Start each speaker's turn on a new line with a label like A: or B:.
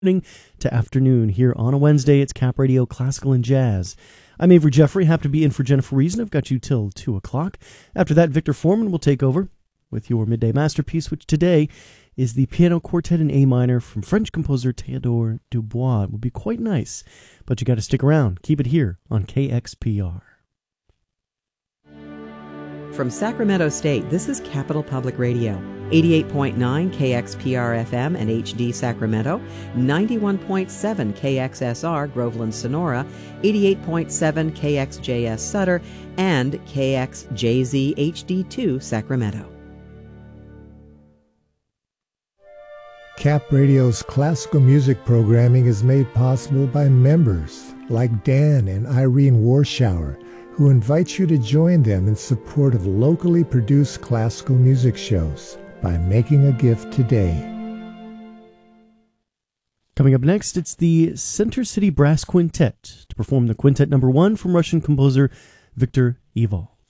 A: to afternoon here on a Wednesday. It's Cap Radio Classical and Jazz. I'm Avery Jeffrey, happy to be in for Jennifer Reason. I've got you till 2 o'clock. After that, Victor Foreman will take over with your midday masterpiece, which today is the piano quartet in A minor from French composer Théodore Dubois. It will be quite nice, but you got to stick around. Keep it here on KXPR.
B: From Sacramento State, this is Capital Public Radio, 88.9 KXPR FM and HD Sacramento, 91.7 KXSR Groveland Sonora, 88.7 KXJS Sutter, and KXJZ HD2 Sacramento.
C: Cap Radio's classical music programming is made possible by members like Dan and Irene Warschauer, who invites you to join them in support of locally produced classical music shows by making a gift today.
A: Coming up next, it's the Center City Brass Quintet to perform the Quintet No. 1 from Russian composer Viktor Ival.